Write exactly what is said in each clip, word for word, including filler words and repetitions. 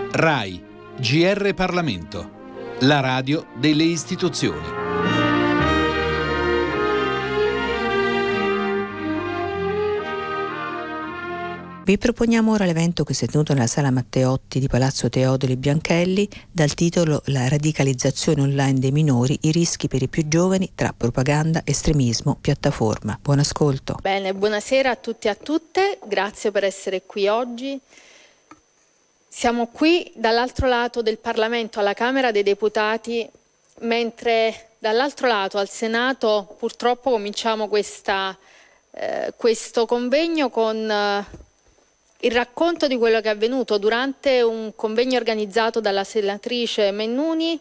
RAI, G R Parlamento, la radio delle istituzioni. Vi proponiamo ora l'evento che si è tenuto nella Sala Matteotti di Palazzo Teodoli Bianchelli dal titolo La radicalizzazione online dei minori, i rischi per i più giovani tra propaganda, estremismo, piattaforma. Buon ascolto. Bene, buonasera a tutti e a tutte, grazie per essere qui oggi. Siamo qui dall'altro lato del Parlamento, alla Camera dei Deputati, mentre dall'altro lato, al Senato, purtroppo cominciamo questa, eh, questo convegno con eh, il racconto di quello che è avvenuto durante un convegno organizzato dalla senatrice Mennuni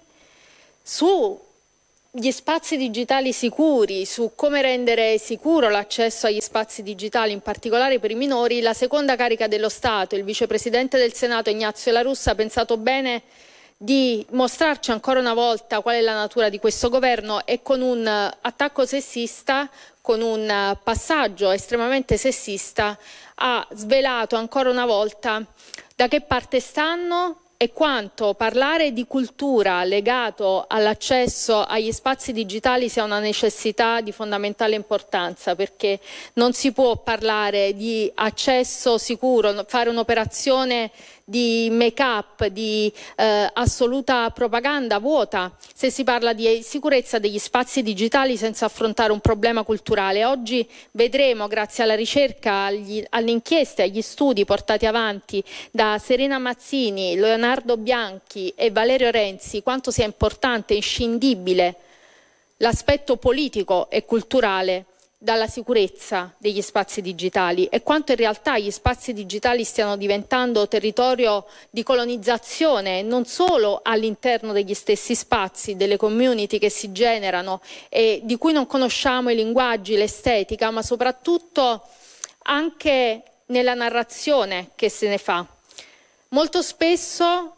sugli spazi digitali sicuri, su come rendere sicuro l'accesso agli spazi digitali, in particolare per i minori. La seconda carica dello Stato, il vicepresidente del Senato Ignazio La Russa, ha pensato bene di mostrarci ancora una volta qual è la natura di questo governo e con un attacco sessista, con un passaggio estremamente sessista, ha svelato ancora una volta da che parte stanno e quanto parlare di cultura legato all'accesso agli spazi digitali sia una necessità di fondamentale importanza, perché non si può parlare di accesso sicuro, fare un'operazione di make-up, di eh, assoluta propaganda vuota, se si parla di sicurezza degli spazi digitali senza affrontare un problema culturale. Oggi vedremo, grazie alla ricerca, agli, alle inchieste, agli studi portati avanti da Serena Mazzini, Leonardo Bianchi e Valerio Renzi, quanto sia importante e inscindibile l'aspetto politico e culturale dalla sicurezza degli spazi digitali e quanto in realtà gli spazi digitali stiano diventando territorio di colonizzazione non solo all'interno degli stessi spazi, delle community che si generano e di cui non conosciamo i linguaggi, l'estetica, ma soprattutto anche nella narrazione che se ne fa. Molto spesso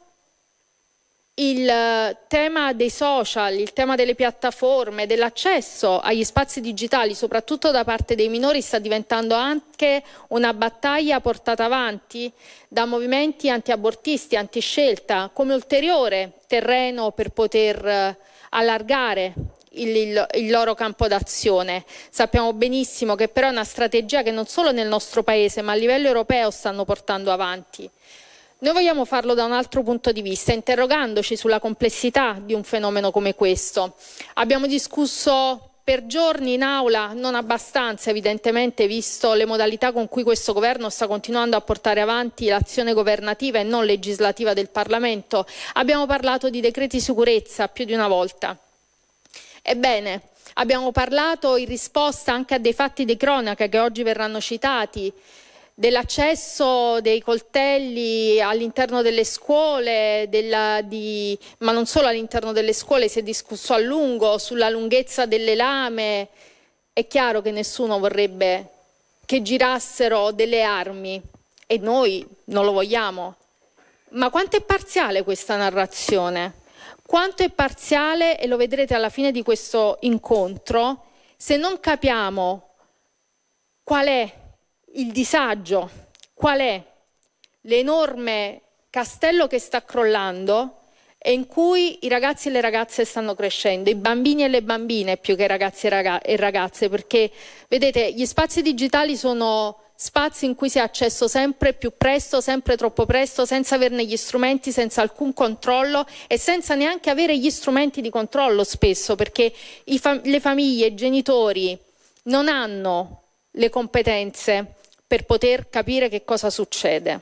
il tema dei social, il tema delle piattaforme, dell'accesso agli spazi digitali, soprattutto da parte dei minori, sta diventando anche una battaglia portata avanti da movimenti antiabortisti, antiscelta, come ulteriore terreno per poter allargare il, il, il loro campo d'azione. Sappiamo benissimo che però è una strategia che non solo nel nostro paese, ma a livello europeo stanno portando avanti. Noi vogliamo farlo da un altro punto di vista, interrogandoci sulla complessità di un fenomeno come questo. Abbiamo discusso per giorni in aula, non abbastanza evidentemente, visto le modalità con cui questo governo sta continuando a portare avanti l'azione governativa e non legislativa del Parlamento. Abbiamo parlato di decreti sicurezza più di una volta. Ebbene, abbiamo parlato in risposta anche a dei fatti di cronaca che oggi verranno citati, dell'accesso dei coltelli all'interno delle scuole, della, di, ma non solo all'interno delle scuole, si è discusso a lungo sulla lunghezza delle lame. È chiaro che nessuno vorrebbe che girassero delle armi e noi non lo vogliamo. Ma quanto è parziale questa narrazione? Quanto è parziale, e lo vedrete alla fine di questo incontro, se non capiamo qual è il disagio, qual è l'enorme castello che sta crollando e in cui i ragazzi e le ragazze stanno crescendo, i bambini e le bambine più che ragazzi e ragazze, perché vedete, gli spazi digitali sono spazi in cui si ha accesso sempre più presto, sempre troppo presto, senza averne gli strumenti, senza alcun controllo e senza neanche avere gli strumenti di controllo spesso, perché i fam- le famiglie, i genitori non hanno le competenze per poter capire che cosa succede.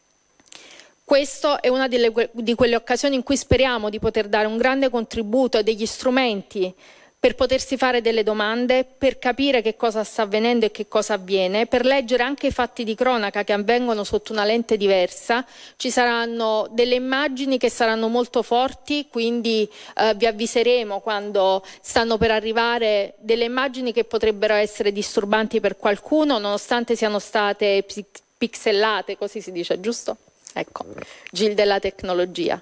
Questa è una delle, di quelle occasioni in cui speriamo di poter dare un grande contributo e degli strumenti per potersi fare delle domande, per capire che cosa sta avvenendo e che cosa avviene, per leggere anche i fatti di cronaca che avvengono sotto una lente diversa. Ci saranno delle immagini che saranno molto forti, quindi eh, vi avviseremo quando stanno per arrivare delle immagini che potrebbero essere disturbanti per qualcuno, nonostante siano state pixellate, così si dice, giusto? Ecco, Gil della tecnologia.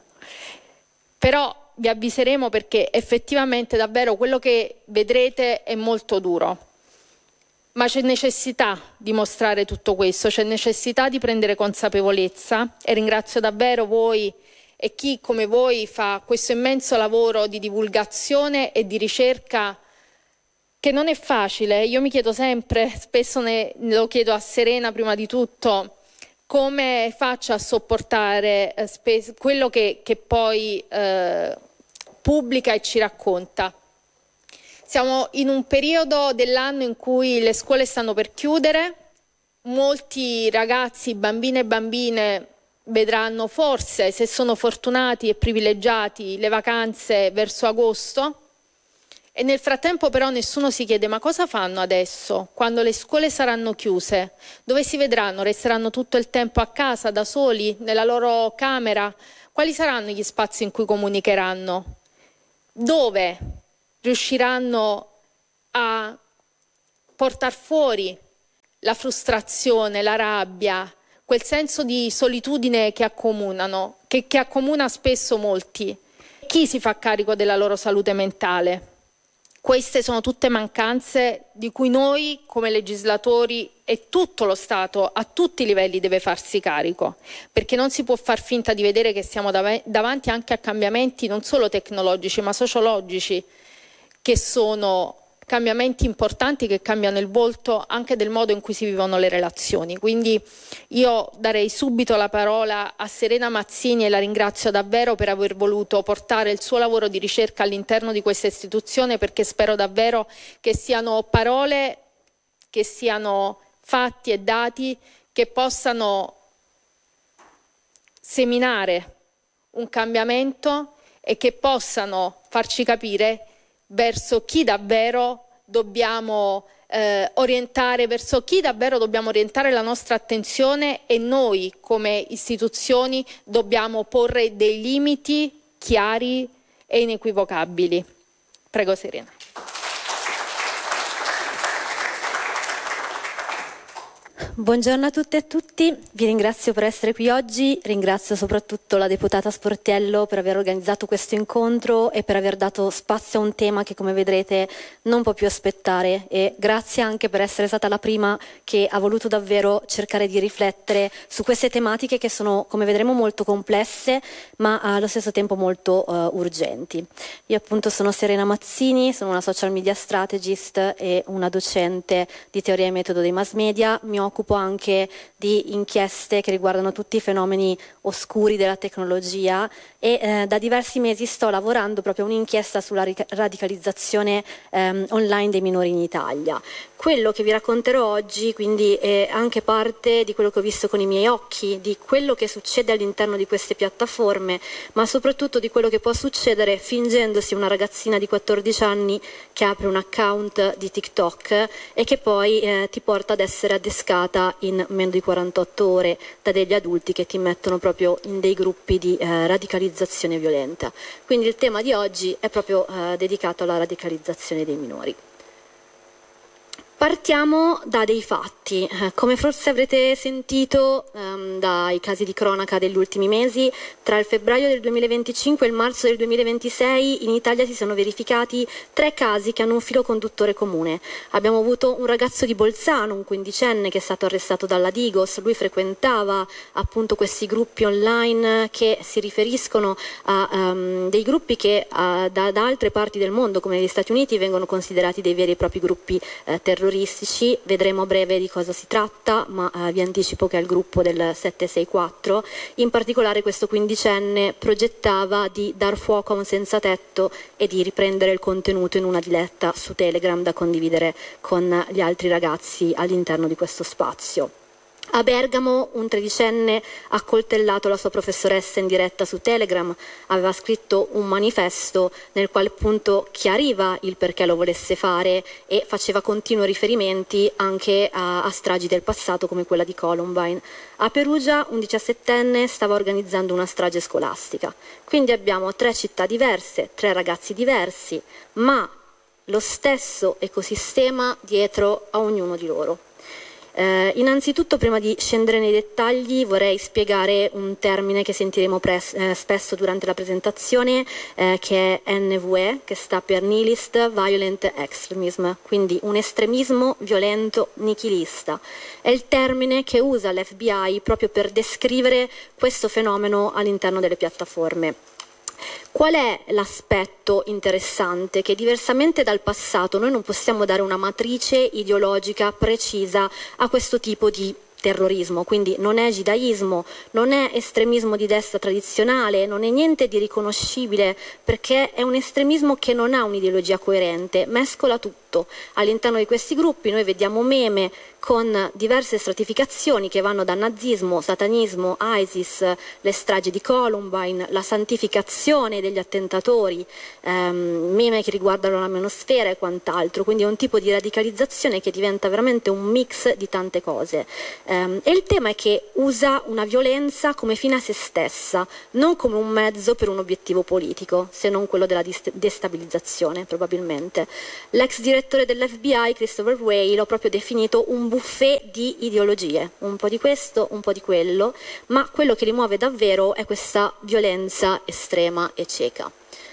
Però vi avviseremo perché effettivamente davvero quello che vedrete è molto duro. Ma c'è necessità di mostrare tutto questo, c'è necessità di prendere consapevolezza e ringrazio davvero voi e chi come voi fa questo immenso lavoro di divulgazione e di ricerca che non è facile. Io mi chiedo sempre, spesso ne, lo chiedo a Serena prima di tutto, come faccia a sopportare eh, spe- quello che, che poi eh, pubblica e ci racconta. Siamo in un periodo dell'anno in cui le scuole stanno per chiudere, molti ragazzi, bambine e bambine vedranno forse, se sono fortunati e privilegiati, le vacanze verso agosto. E nel frattempo però nessuno si chiede: ma cosa fanno adesso, quando le scuole saranno chiuse? Dove si vedranno? Resteranno tutto il tempo a casa, da soli, nella loro camera? Quali saranno gli spazi in cui comunicheranno? Dove riusciranno a portar fuori la frustrazione, la rabbia, quel senso di solitudine che accomunano, che, che accomuna spesso molti? Chi si fa carico della loro salute mentale? Queste sono tutte mancanze di cui noi come legislatori e tutto lo Stato a tutti i livelli deve farsi carico, perché non si può far finta di vedere che siamo dav- davanti anche a cambiamenti non solo tecnologici ma sociologici, che sono cambiamenti importanti che cambiano il volto anche del modo in cui si vivono le relazioni. Quindi io darei subito la parola a Serena Mazzini e la ringrazio davvero per aver voluto portare il suo lavoro di ricerca all'interno di questa istituzione, perché spero davvero che siano parole, che siano fatti e dati che possano seminare un cambiamento e che possano farci capire verso chi davvero dobbiamo eh, orientare, verso chi davvero dobbiamo orientare la nostra attenzione, e noi come istituzioni dobbiamo porre dei limiti chiari e inequivocabili. Prego Serena. Buongiorno a tutte e a tutti, vi ringrazio per essere qui oggi, ringrazio soprattutto la deputata Sportiello per aver organizzato questo incontro e per aver dato spazio a un tema che, come vedrete, non può più aspettare, e grazie anche per essere stata la prima che ha voluto davvero cercare di riflettere su queste tematiche che sono, come vedremo, molto complesse ma allo stesso tempo molto uh, urgenti. Io appunto sono Serena Mazzini, sono una social media strategist e una docente di teoria e metodo dei mass media. Mi occupo anche di inchieste che riguardano tutti i fenomeni oscuri della tecnologia e eh, da diversi mesi sto lavorando proprio a un'inchiesta sulla radicalizzazione ehm, online dei minori in Italia. Quello che vi racconterò oggi quindi è anche parte di quello che ho visto con i miei occhi, di quello che succede all'interno di queste piattaforme, ma soprattutto di quello che può succedere fingendosi una ragazzina di quattordici anni che apre un account di TikTok e che poi eh, ti porta ad essere adescata in meno di quarantotto ore da degli adulti che ti mettono proprio in dei gruppi di eh, radicalizzazione violenta. Quindi il tema di oggi è proprio eh, dedicato alla radicalizzazione dei minori. Partiamo da dei fatti. Eh, come forse avrete sentito ehm, dai casi di cronaca degli ultimi mesi, tra il febbraio del duemilaventicinque e il marzo del duemilaventisei in Italia si sono verificati tre casi che hanno un filo conduttore comune. Abbiamo avuto un ragazzo di Bolzano, un quindicenne, che è stato arrestato dalla Digos. Lui frequentava appunto questi gruppi online che si riferiscono a um, dei gruppi che uh, da, da altre parti del mondo, come negli Stati Uniti, vengono considerati dei veri e propri gruppi eh, terroristici. Vedremo a breve di cosa si tratta, ma eh, vi anticipo che è il gruppo del sette sei quattro. In particolare questo quindicenne progettava di dar fuoco a un senza tetto e di riprendere il contenuto in una diretta su Telegram da condividere con gli altri ragazzi all'interno di questo spazio. A Bergamo un tredicenne ha accoltellato la sua professoressa in diretta su Telegram, aveva scritto un manifesto nel quale appunto chiariva il perché lo volesse fare e faceva continui riferimenti anche a, a stragi del passato come quella di Columbine. A Perugia un diciassettenne stava organizzando una strage scolastica. Quindi abbiamo tre città diverse, tre ragazzi diversi, ma lo stesso ecosistema dietro a ognuno di loro. Eh, innanzitutto, prima di scendere nei dettagli, vorrei spiegare un termine che sentiremo pres- eh, spesso durante la presentazione, eh, che è N V E, che sta per Nihilist Violent Extremism, quindi un estremismo violento nichilista. È il termine che usa l'F B I proprio per descrivere questo fenomeno all'interno delle piattaforme. Qual è l'aspetto interessante? Che diversamente dal passato noi non possiamo dare una matrice ideologica precisa a questo tipo di terrorismo, quindi non è gidaismo, non è estremismo di destra tradizionale, non è niente di riconoscibile, perché è un estremismo che non ha un'ideologia coerente, mescola tutto. All'interno di questi gruppi noi vediamo meme con diverse stratificazioni che vanno da nazismo, satanismo, ISIS, le stragi di Columbine, la santificazione degli attentatori, ehm, meme che riguardano la menosfera e quant'altro, quindi è un tipo di radicalizzazione che diventa veramente un mix di tante cose. Ehm, e il tema è che usa una violenza come fine a se stessa, non come un mezzo per un obiettivo politico, se non quello della destabilizzazione, probabilmente. L'ex direttore dell'F B I, Christopher Wray, l'ha proprio definito un buffet di ideologie, un po' di questo, un po' di quello, ma quello che li muove davvero è questa violenza estrema e cieca.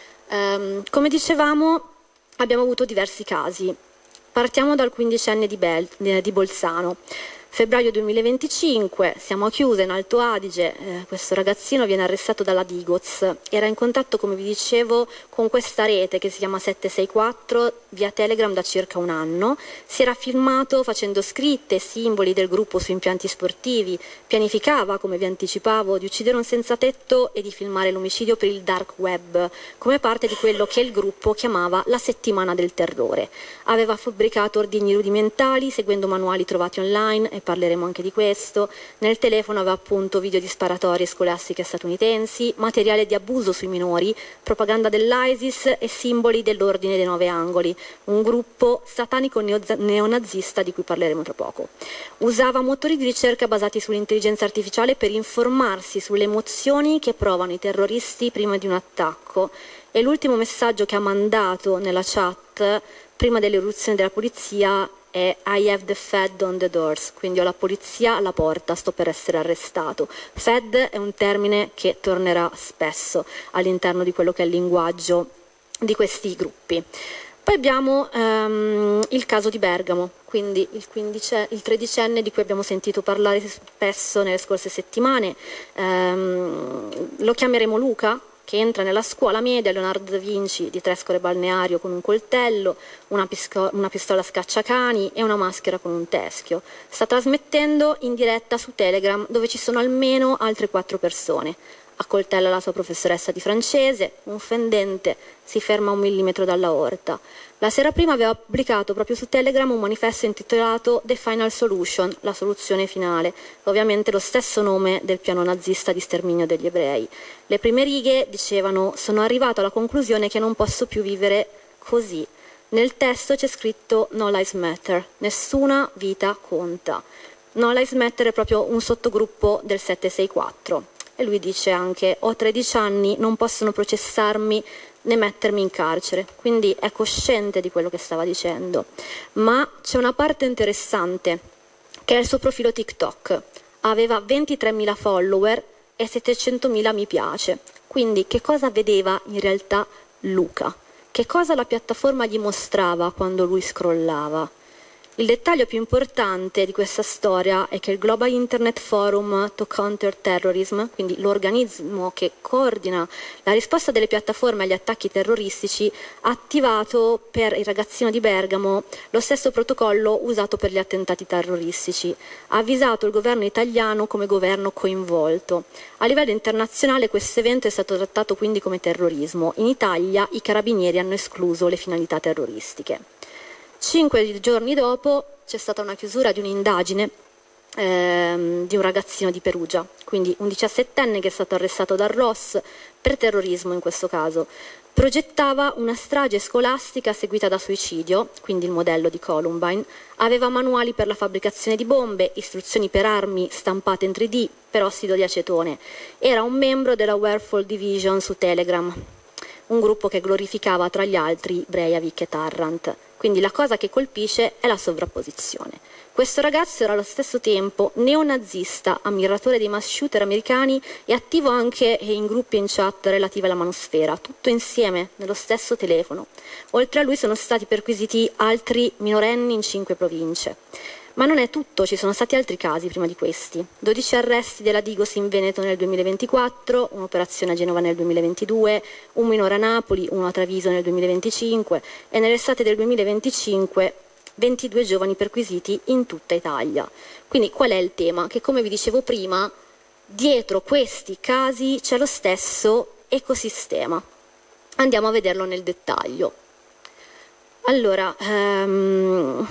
Um, come dicevamo, abbiamo avuto diversi casi. Partiamo dal quindicenne di, Bel- di Bolzano. Febbraio duemilaventicinque, siamo a Chiusa, in Alto Adige, eh, questo ragazzino viene arrestato dalla Digoz, era in contatto, come vi dicevo, con questa rete che si chiama sette sei quattro via Telegram da circa un anno, si era filmato facendo scritte e simboli del gruppo su impianti sportivi, pianificava, come vi anticipavo, di uccidere un senza tetto e di filmare l'omicidio per il dark web, come parte di quello che il gruppo chiamava la settimana del terrore. Aveva fabbricato ordigni rudimentali seguendo manuali trovati online, e parleremo anche di questo. Nel telefono aveva appunto video di sparatorie scolastiche statunitensi, materiale di abuso sui minori, propaganda dell'ISIS e simboli dell'Ordine dei Nove Angoli, un gruppo satanico neonazista di cui parleremo tra poco. Usava motori di ricerca basati sull'intelligenza artificiale per informarsi sulle emozioni che provano i terroristi prima di un attacco, e l'ultimo messaggio che ha mandato nella chat prima dell'irruzione della polizia è I have the Fed on the doors, quindi ho la polizia alla porta, sto per essere arrestato. Fed è un termine che tornerà spesso all'interno di quello che è il linguaggio di questi gruppi. Poi abbiamo um, il caso di Bergamo, quindi il, quindice, il tredicenne di cui abbiamo sentito parlare spesso nelle scorse settimane. Um, lo chiameremo Luca, che entra nella scuola media Leonardo da Vinci di Trescore Balneario con un coltello, una, pisco- una pistola scacciacani e una maschera con un teschio. Sta trasmettendo in diretta su Telegram, dove ci sono almeno altre quattro persone. Accoltella la sua professoressa di francese, un fendente, si ferma a un millimetro dalla orta. La sera prima aveva pubblicato proprio su Telegram un manifesto intitolato The Final Solution, la soluzione finale, ovviamente lo stesso nome del piano nazista di sterminio degli ebrei. Le prime righe dicevano: sono arrivato alla conclusione che non posso più vivere così. Nel testo c'è scritto No Lives Matter, nessuna vita conta. No Lives Matter è proprio un sottogruppo del sette sei quattro. E lui dice anche: ho tredici anni, non possono processarmi né mettermi in carcere, quindi è cosciente di quello che stava dicendo. Ma c'è una parte interessante, che è il suo profilo TikTok. Aveva ventitremila follower e settecentomila mi piace. Quindi che cosa vedeva in realtà Luca? Che cosa la piattaforma gli mostrava quando lui scrollava? Il dettaglio più importante di questa storia è che il Global Internet Forum to Counter Terrorism, quindi l'organismo che coordina la risposta delle piattaforme agli attacchi terroristici, ha attivato per il ragazzino di Bergamo lo stesso protocollo usato per gli attentati terroristici. Ha avvisato il governo italiano come governo coinvolto. A livello internazionale questo evento è stato trattato quindi come terrorismo. In Italia i carabinieri hanno escluso le finalità terroristiche. Cinque giorni dopo c'è stata una chiusura di un'indagine ehm, di un ragazzino di Perugia, quindi un diciassettenne che è stato arrestato dal R O S per terrorismo in questo caso. Progettava una strage scolastica seguita da suicidio, quindi il modello di Columbine, aveva manuali per la fabbricazione di bombe, istruzioni per armi stampate in tre D, per ossido di acetone. Era un membro della Werewolf Division su Telegram, un gruppo che glorificava tra gli altri Breivik e Tarrant. Quindi la cosa che colpisce è la sovrapposizione. Questo ragazzo era allo stesso tempo neonazista, ammiratore dei mass shooter americani e attivo anche in gruppi e in chat relative alla manosfera, tutto insieme nello stesso telefono. Oltre a lui sono stati perquisiti altri minorenni in cinque province. Ma non è tutto, ci sono stati altri casi prima di questi. dodici arresti della Digos in Veneto nel duemilaventiquattro, un'operazione a Genova nel duemilaventidue, un minore a Napoli, uno a Treviso nel duemilaventicinque e nell'estate del duemilaventicinque ventidue giovani perquisiti in tutta Italia. Quindi qual è il tema? Che come vi dicevo prima, dietro questi casi c'è lo stesso ecosistema. Andiamo a vederlo nel dettaglio. Allora, um,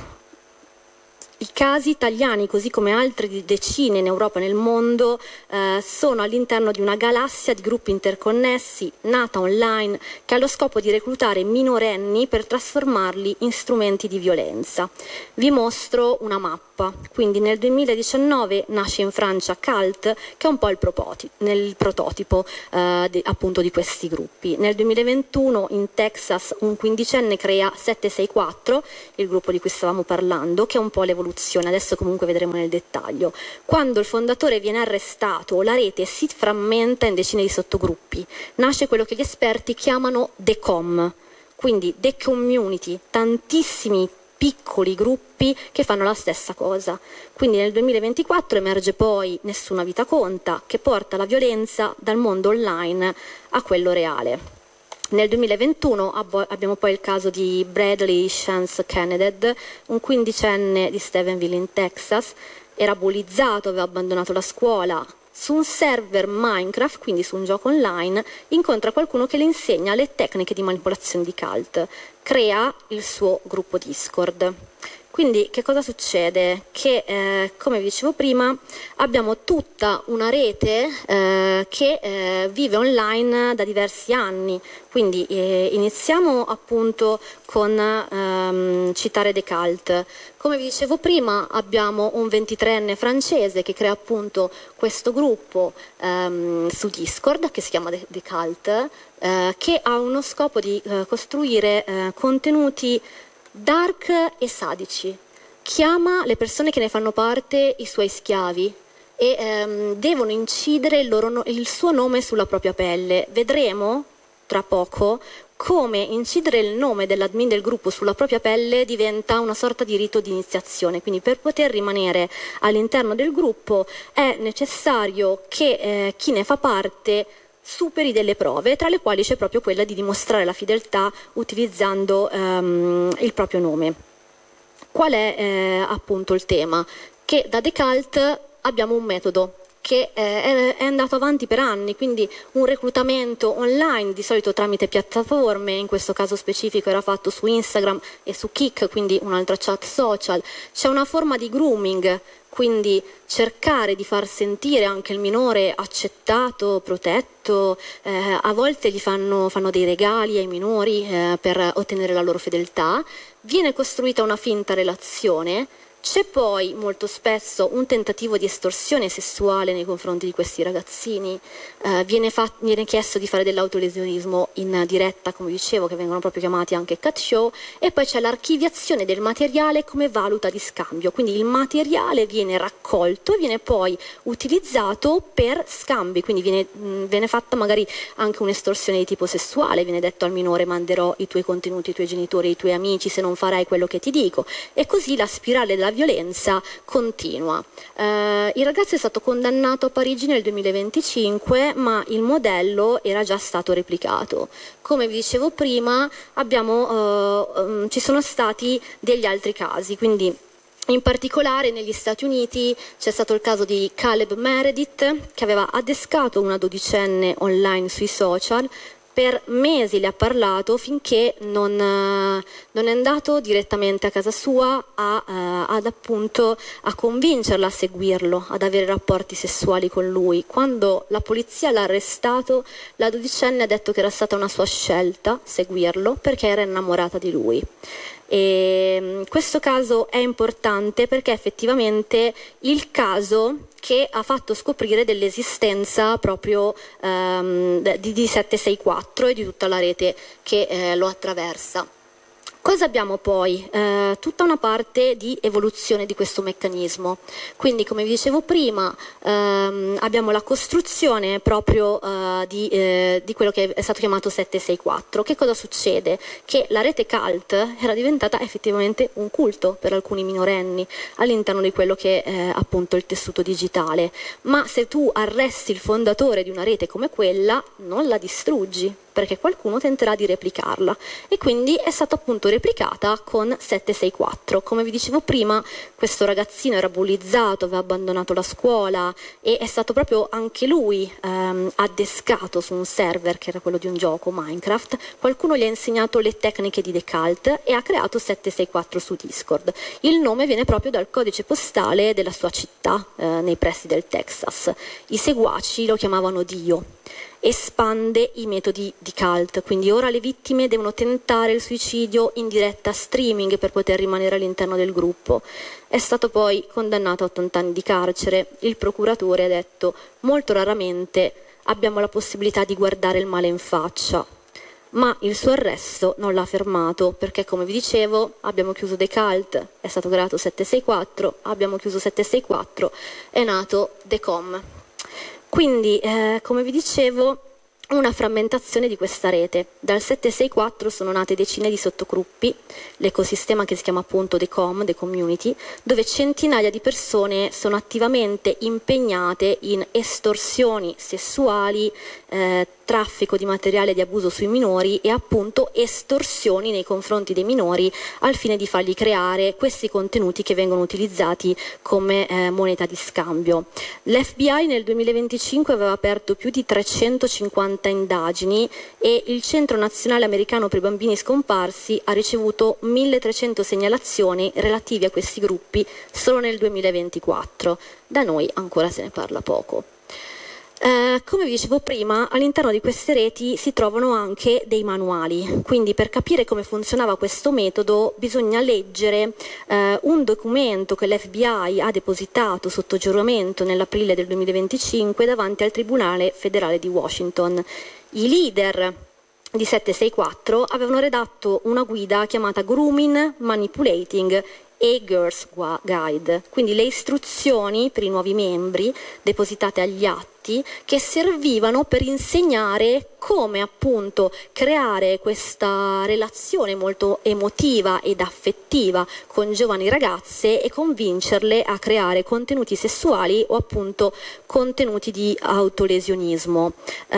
i casi italiani, così come altri decine in Europa e nel mondo, eh, sono all'interno di una galassia di gruppi interconnessi, nata online, che ha lo scopo di reclutare minorenni per trasformarli in strumenti di violenza. Vi mostro una mappa. Quindi nel duemiladiciannove nasce in Francia Cult, che è un po' il, il prototipo eh, de, appunto di questi gruppi. Nel duemilaventuno in Texas un quindicenne crea sette sei quattro, il gruppo di cui stavamo parlando, che è un po' l'evoluzione, adesso comunque vedremo nel dettaglio. Quando il fondatore viene arrestato, la rete si frammenta in decine di sottogruppi. Nasce quello che gli esperti chiamano decom, quindi decommunity, tantissimi piccoli gruppi che fanno la stessa cosa. Quindi nel duemilaventiquattro emerge poi Nessuna Vita Conta, che porta la violenza dal mondo online a quello reale. Nel duemilaventuno abbiamo poi il caso di Bradley Chance Kennedy, un quindicenne di Stephenville in Texas, era bullizzato, aveva abbandonato la scuola. Su un server Minecraft, quindi su un gioco online, incontra qualcuno che le insegna le tecniche di manipolazione di Cult. Crea il suo gruppo Discord. Quindi che cosa succede? Che eh, come vi dicevo prima abbiamo tutta una rete eh, che eh, vive online da diversi anni. Quindi eh, iniziamo appunto con ehm, citare Descartes. Come vi dicevo prima abbiamo un ventitreenne francese che crea appunto questo gruppo ehm, su Discord che si chiama Descartes, eh, che ha uno scopo di eh, costruire eh, contenuti dark e sadici. Chiama le persone che ne fanno parte i suoi schiavi e ehm, devono incidere il, loro no- il suo nome sulla propria pelle. Vedremo tra poco come incidere il nome dell'admin del gruppo sulla propria pelle diventa una sorta di rito di iniziazione. Quindi per poter rimanere all'interno del gruppo è necessario che eh, chi ne fa parte superi delle prove, tra le quali c'è proprio quella di dimostrare la fedeltà utilizzando ehm, il proprio nome. Qual è eh, appunto il tema? Che da Descartes abbiamo un metodo che eh, è andato avanti per anni, quindi un reclutamento online, di solito tramite piattaforme, in questo caso specifico era fatto su Instagram e su Kik, quindi un'altra chat social. C'è una forma di grooming, quindi cercare di far sentire anche il minore accettato, protetto, eh, a volte gli fanno, fanno dei regali ai minori eh, per ottenere la loro fedeltà. Viene costruita una finta relazione. C'è poi molto spesso un tentativo di estorsione sessuale nei confronti di questi ragazzini, eh, viene, fa- viene chiesto di fare dell'autolesionismo in diretta, come dicevo, che vengono proprio chiamati anche cat show, e poi c'è l'archiviazione del materiale come valuta di scambio, quindi il materiale viene raccolto e viene poi utilizzato per scambi, quindi viene, mh, viene fatta magari anche un'estorsione di tipo sessuale, viene detto al minore manderò i tuoi contenuti ai tuoi genitori, ai tuoi amici se non farai quello che ti dico, e così la spirale della violenza continua. Eh, il ragazzo è stato condannato a Parigi nel duemilaventicinque, ma il modello era già stato replicato. Come vi dicevo prima, abbiamo, eh, um, ci sono stati degli altri casi, quindi in particolare negli Stati Uniti c'è stato il caso di Caleb Meredith, che aveva adescato una dodicenne online sui social. Per mesi le ha parlato finché non, non è andato direttamente a casa sua a, uh, ad appunto a convincerla a seguirlo, ad avere rapporti sessuali con lui. Quando la polizia l'ha arrestato, la dodicenne ha detto che era stata una sua scelta seguirlo perché era innamorata di lui. E questo caso è importante perché è effettivamente il caso che ha fatto scoprire dell'esistenza proprio um, di, di sette sei quattro e di tutta la rete che eh, lo attraversa. Cosa abbiamo poi? Eh, tutta una parte di evoluzione di questo meccanismo. Quindi, come vi dicevo prima, ehm, abbiamo la costruzione proprio eh, di, eh, di quello che è stato chiamato sette sei quattro. Che cosa succede? Che la rete cult era diventata effettivamente un culto per alcuni minorenni all'interno di quello che è appunto il tessuto digitale. Ma se tu arresti il fondatore di una rete come quella, non la distruggi, perché qualcuno tenterà di replicarla, e quindi è stata appunto replicata con sette sei quattro. Come vi dicevo prima, questo ragazzino era bullizzato, aveva abbandonato la scuola e è stato proprio anche lui ehm, addescato su un server che era quello di un gioco Minecraft. Qualcuno gli ha insegnato le tecniche di The Cult e ha creato sette sei quattro su Discord. Il nome viene proprio dal codice postale della sua città, eh, nei pressi del Texas. I seguaci lo chiamavano Dio. Espande i metodi di cult, quindi ora le vittime devono tentare il suicidio in diretta streaming per poter rimanere all'interno del gruppo. È stato poi condannato a ottanta anni di carcere. Il procuratore ha detto: molto raramente abbiamo la possibilità di guardare il male in faccia, ma il suo arresto non l'ha fermato, perché, come vi dicevo, abbiamo chiuso The Cult, è stato creato sette sei quattro, abbiamo chiuso sette sei quattro, è nato The Com. Quindi, eh, come vi dicevo, una frammentazione di questa rete. Dal sette sei quattro sono nate decine di sottogruppi, l'ecosistema che si chiama appunto The Com, The Community, dove centinaia di persone sono attivamente impegnate in estorsioni sessuali, eh, traffico di materiale di abuso sui minori e appunto estorsioni nei confronti dei minori al fine di fargli creare questi contenuti che vengono utilizzati come eh, moneta di scambio. L'F B I nel duemilaventicinque aveva aperto più di trecentocinquanta indagini e il Centro Nazionale Americano per i Bambini Scomparsi ha ricevuto milletrecento segnalazioni relative a questi gruppi solo nel duemilaventiquattro. Da noi ancora se ne parla poco. Eh, come vi dicevo prima, all'interno di queste reti si trovano anche dei manuali, quindi per capire come funzionava questo metodo bisogna leggere eh, un documento che l'F B I ha depositato sotto giuramento nell'aprile del duemilaventicinque davanti al Tribunale federale di Washington. I leader di sette sei quattro avevano redatto una guida chiamata Grooming, Manipulating e Girls Guide, quindi le istruzioni per i nuovi membri depositate agli atti che servivano per insegnare come appunto creare questa relazione molto emotiva ed affettiva con giovani ragazze e convincerle a creare contenuti sessuali o appunto contenuti di autolesionismo.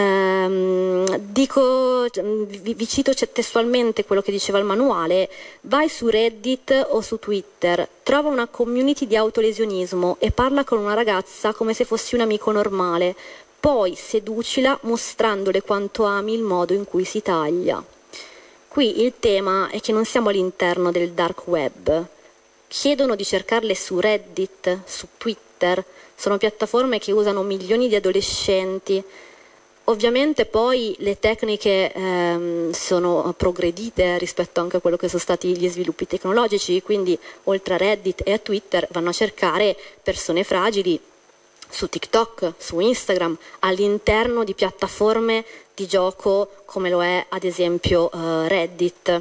Ehm, dico, vi, vi cito testualmente quello che diceva il manuale: vai su Reddit o su Twitter, trova una community di autolesionismo e parla con una ragazza come se fossi un amico normale. Poi seducila mostrandole quanto ami il modo in cui si taglia. Qui il tema è che non siamo all'interno del dark web. Chiedono di cercarle su Reddit, su Twitter, sono piattaforme che usano milioni di adolescenti. Ovviamente poi le tecniche ehm, sono progredite rispetto anche a quello che sono stati gli sviluppi tecnologici, quindi oltre a Reddit e a Twitter vanno a cercare persone fragili su TikTok, su Instagram, all'interno di piattaforme di gioco come lo è ad esempio uh, Reddit.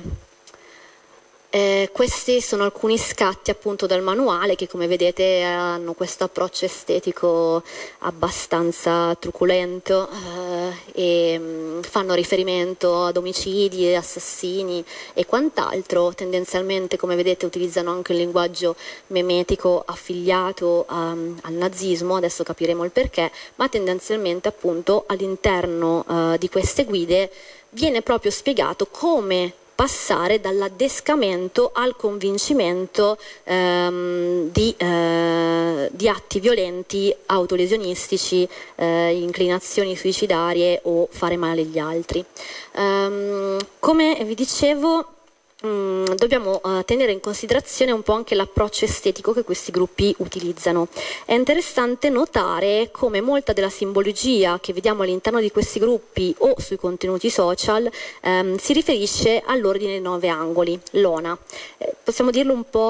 Eh, questi sono alcuni scatti appunto dal manuale che, come vedete, hanno questo approccio estetico abbastanza truculento eh, e mh, fanno riferimento ad omicidi, assassini e quant'altro. Tendenzialmente, come vedete, utilizzano anche un linguaggio memetico affiliato um, al nazismo, adesso capiremo il perché, ma tendenzialmente appunto all'interno uh, di queste guide viene proprio spiegato come passare dall'addescamento al convincimento ehm, di, eh, di atti violenti, autolesionistici, eh, inclinazioni suicidarie o fare male agli altri. Um, come vi dicevo, Mm, dobbiamo uh, tenere in considerazione un po' anche l'approccio estetico che questi gruppi utilizzano. È interessante notare come molta della simbologia che vediamo all'interno di questi gruppi o sui contenuti social um, si riferisce all'ordine dei nove angoli, l'O N A. Eh, possiamo dirlo un po'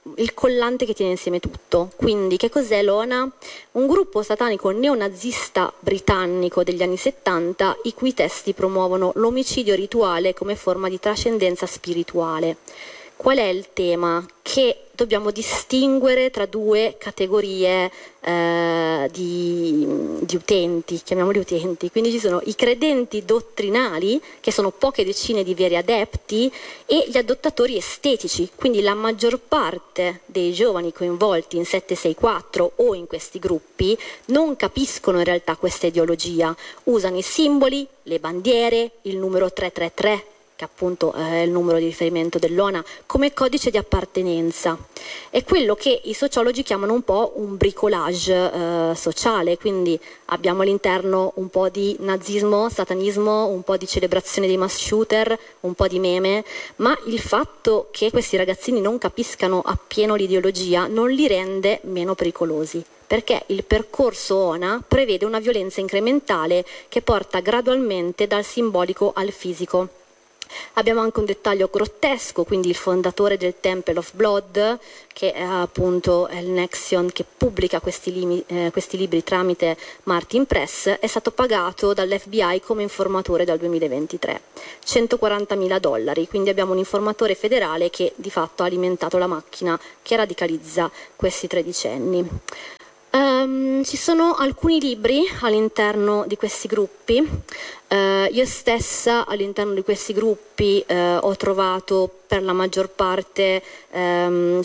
il collante che tiene insieme tutto. Quindi che cos'è l'Ona? Un gruppo satanico neonazista britannico degli anni settanta i cui testi promuovono l'omicidio rituale come forma di trascendenza spirituale. Qual è il tema? Che dobbiamo distinguere tra due categorie eh, di, di utenti, chiamiamoli utenti. Quindi ci sono i credenti dottrinali, che sono poche decine di veri adepti, e gli adottatori estetici, quindi la maggior parte dei giovani coinvolti in sette sei quattro o in questi gruppi non capiscono in realtà questa ideologia, usano i simboli, le bandiere, il numero tre tre tre, che appunto è il numero di riferimento dell'Ona, come codice di appartenenza. È quello che i sociologi chiamano un po' un bricolage eh, sociale, quindi abbiamo all'interno un po' di nazismo, satanismo, un po' di celebrazione dei mass shooter, un po' di meme, ma il fatto che questi ragazzini non capiscano appieno l'ideologia non li rende meno pericolosi, perché il percorso Ona prevede una violenza incrementale che porta gradualmente dal simbolico al fisico. Abbiamo anche un dettaglio grottesco, quindi il fondatore del Temple of Blood, che è appunto il Nexion che pubblica questi, limi, eh, questi libri tramite Martin Press, è stato pagato dall'F B I come informatore dal duemilaventitré, centoquarantamila dollari, quindi abbiamo un informatore federale che di fatto ha alimentato la macchina che radicalizza questi tredicenni. Um, ci sono alcuni libri all'interno di questi gruppi. Uh, io stessa all'interno di questi gruppi uh, ho trovato per la maggior parte um,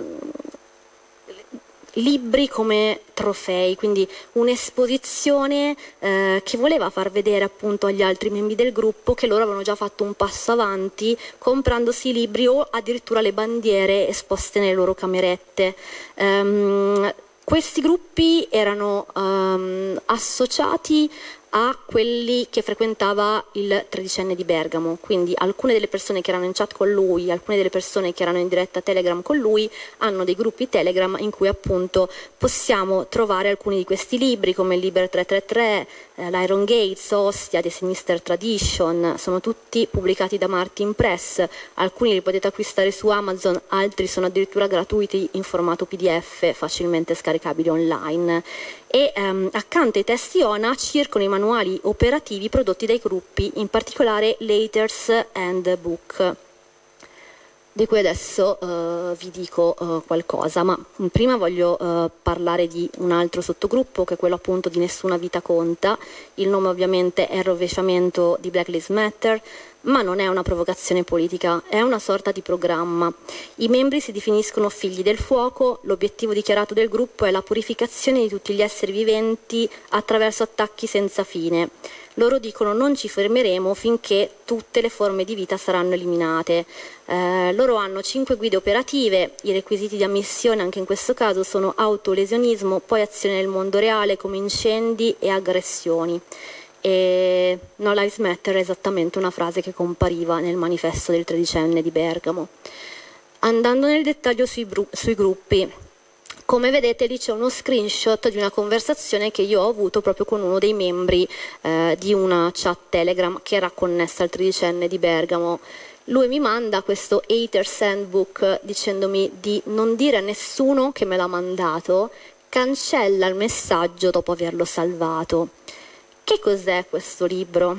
libri come trofei, quindi un'esposizione uh, che voleva far vedere appunto agli altri membri del gruppo che loro avevano già fatto un passo avanti comprandosi i libri o addirittura le bandiere esposte nelle loro camerette. Um, Questi gruppi erano um, associati a quelli che frequentava il tredicenne di Bergamo, quindi alcune delle persone che erano in chat con lui, alcune delle persone che erano in diretta Telegram con lui hanno dei gruppi Telegram in cui appunto possiamo trovare alcuni di questi libri come il Liber tre tre tre, eh, l'Iron Gates, Ostia, The Sinister Tradition, sono tutti pubblicati da Martin Press, alcuni li potete acquistare su Amazon, altri sono addirittura gratuiti in formato P D F facilmente scaricabili online. E um, accanto ai testi Ona circolano i manuali operativi prodotti dai gruppi, in particolare Letters and Book, di cui adesso uh, vi dico uh, qualcosa, ma prima voglio uh, parlare di un altro sottogruppo che è quello appunto di Nessuna Vita Conta. Il nome ovviamente è il rovesciamento di Black Lives Matter, ma non è una provocazione politica, è una sorta di programma. I membri si definiscono figli del fuoco, l'obiettivo dichiarato del gruppo è la purificazione di tutti gli esseri viventi attraverso attacchi senza fine. Loro dicono non ci fermeremo finché tutte le forme di vita saranno eliminate. Eh, loro hanno cinque guide operative, i requisiti di ammissione anche in questo caso sono autolesionismo, poi azione nel mondo reale come incendi e aggressioni. E No Lives Matter è esattamente una frase che compariva nel manifesto del tredicenne di Bergamo. Andando nel dettaglio sui, bru- sui gruppi, come vedete lì c'è uno screenshot di una conversazione che io ho avuto proprio con uno dei membri eh, di una chat Telegram che era connessa al tredicenne di Bergamo. Lui mi manda questo Haters Handbook dicendomi di non dire a nessuno che me l'ha mandato, cancella il messaggio dopo averlo salvato. Che cos'è questo libro?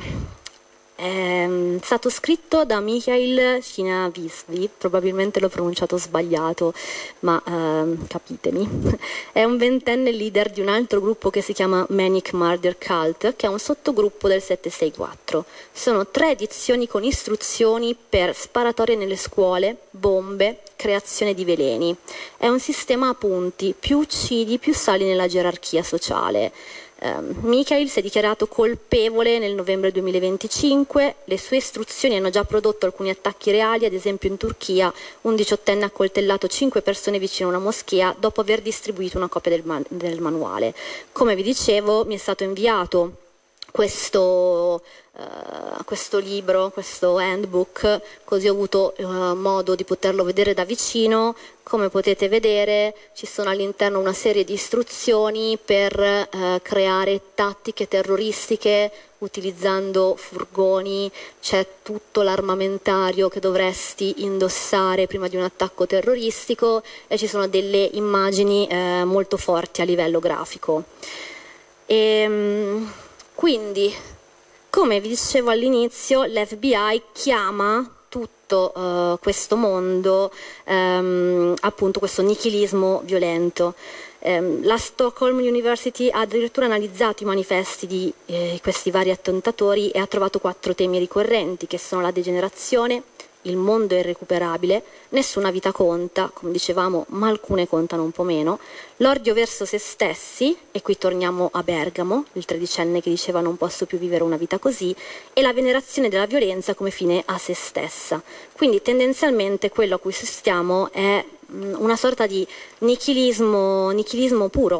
È stato scritto da Mikhail Chinavisvi, probabilmente l'ho pronunciato sbagliato, ma ehm, capitemi. È un ventenne leader di un altro gruppo che si chiama Manic Murder Cult, che è un sottogruppo del sette sei quattro. Sono tre edizioni con istruzioni per sparatorie nelle scuole, bombe, creazione di veleni. È un sistema a punti, più uccidi più sali nella gerarchia sociale. Um, Mikhail si è dichiarato colpevole nel novembre duemilaventicinque, le sue istruzioni hanno già prodotto alcuni attacchi reali, ad esempio in Turchia un diciottenne ha accoltellato cinque persone vicino a una moschea dopo aver distribuito una copia del, man- del manuale. Come vi dicevo, mi è stato inviato questo, uh, questo libro, questo handbook, così ho avuto uh, modo di poterlo vedere da vicino. Come potete vedere ci sono all'interno una serie di istruzioni per uh, creare tattiche terroristiche utilizzando furgoni, c'è tutto l'armamentario che dovresti indossare prima di un attacco terroristico e ci sono delle immagini uh, molto forti a livello grafico. E, um, Quindi, come vi dicevo all'inizio, l'F B I chiama tutto uh, questo mondo, um, appunto questo nichilismo violento. Um, la Stockholm University ha addirittura analizzato i manifesti di eh, questi vari attentatori e ha trovato quattro temi ricorrenti, che sono la degenerazione, il mondo è irrecuperabile, nessuna vita conta, come dicevamo, ma alcune contano un po' meno, l'odio verso se stessi, e qui torniamo a Bergamo, il tredicenne che diceva non posso più vivere una vita così, e la venerazione della violenza come fine a se stessa. Quindi tendenzialmente quello a cui assistiamo è una sorta di nichilismo, nichilismo puro.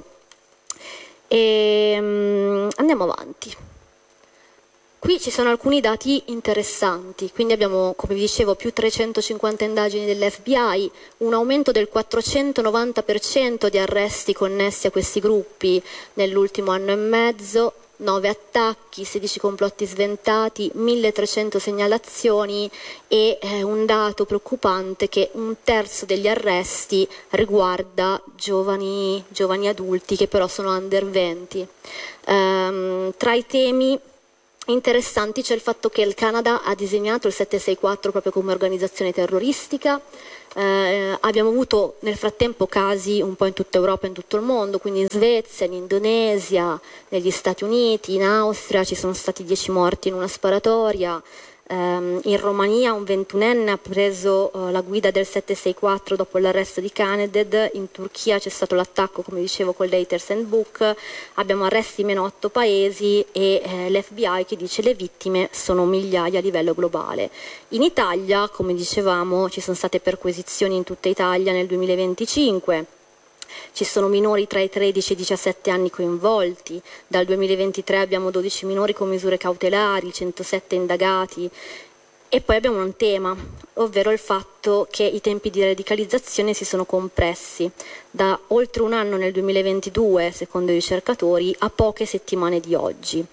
E, um, andiamo avanti. Qui ci sono alcuni dati interessanti, quindi abbiamo, come vi dicevo, più trecentocinquanta indagini dell'F B I, un aumento del quattrocentonovanta per cento di arresti connessi a questi gruppi nell'ultimo anno e mezzo, nove attacchi, sedici complotti sventati, milletrecento segnalazioni e eh, un dato preoccupante che un terzo degli arresti riguarda giovani, giovani adulti che però sono under venti. Um, tra i temi interessanti c'è il fatto che il Canada ha disegnato il sette sei quattro proprio come organizzazione terroristica. Eh, abbiamo avuto nel frattempo casi un po' in tutta Europa e in tutto il mondo, quindi in Svezia, in Indonesia, negli Stati Uniti, in Austria ci sono stati dieci morti in una sparatoria. Um, in Romania un ventunenne ha preso uh, la guida del sette sei quattro dopo l'arresto di Caneded. In Turchia c'è stato l'attacco, come dicevo, con l'Haters Handbook. Abbiamo arresti in meno otto paesi e eh, l'F B I che dice le vittime sono migliaia a livello globale. In Italia, come dicevamo, ci sono state perquisizioni in tutta Italia nel duemilaventicinque. Ci sono minori tra i tredici e i diciassette anni coinvolti, dal duemilaventitré abbiamo dodici minori con misure cautelari, centosette indagati e poi abbiamo un tema, ovvero il fatto che i tempi di radicalizzazione si sono compressi da oltre un anno nel duemilaventidue, secondo i ricercatori, a poche settimane di oggi.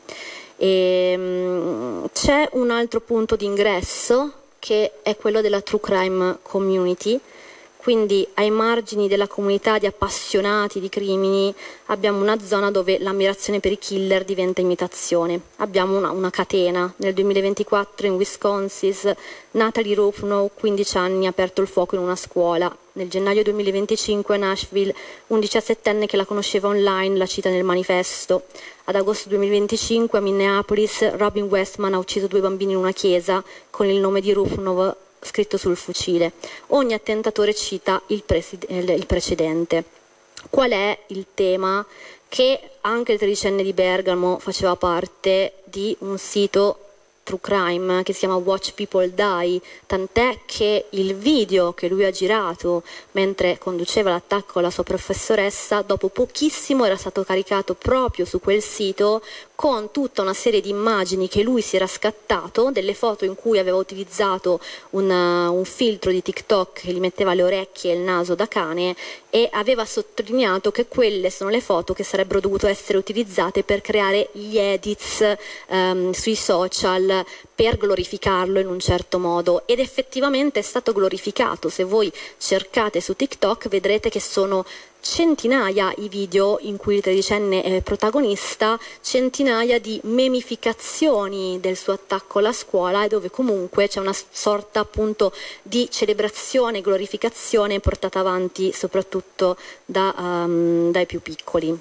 E, um, c'è un altro punto di ingresso che è quello della True Crime Community. Quindi ai margini della comunità di appassionati di crimini abbiamo una zona dove l'ammirazione per i killer diventa imitazione. Abbiamo una, una catena. Nel duemilaventiquattro in Wisconsin Natalie Rupnow, quindici anni, ha aperto il fuoco in una scuola. Nel gennaio duemilaventicinque a Nashville un diciassettenne che la conosceva online la cita nel manifesto. Ad agosto duemilaventicinque a Minneapolis Robin Westman ha ucciso due bambini in una chiesa con il nome di Rupnow scritto sul fucile. Ogni attentatore cita il, preside- il precedente. Qual è il tema? Che anche il tredicenne di Bergamo faceva parte di un sito true crime che si chiama Watch People Die, tant'è che il video che lui ha girato mentre conduceva l'attacco alla sua professoressa dopo pochissimo era stato caricato proprio su quel sito con tutta una serie di immagini che lui si era scattato, delle foto in cui aveva utilizzato un, un filtro di TikTok che gli metteva le orecchie e il naso da cane e aveva sottolineato che quelle sono le foto che sarebbero dovute essere utilizzate per creare gli edits um, sui social per glorificarlo in un certo modo, ed effettivamente è stato glorificato. Se voi cercate su TikTok vedrete che sono centinaia i video in cui il tredicenne è protagonista, centinaia di memificazioni del suo attacco alla scuola, e dove comunque c'è una sorta appunto di celebrazione, glorificazione portata avanti soprattutto da, um, dai più piccoli.